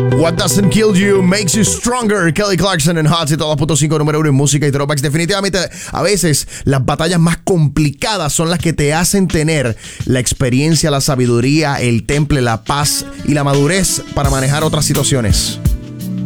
What doesn't kill you makes you stronger. Kelly Clarkson en Hot 102.5, número 1 en música y throwbacks. Definitivamente, a veces las batallas más complicadas son las que te hacen tener la experiencia, la sabiduría, el temple, la paz y la madurez para manejar otras situaciones.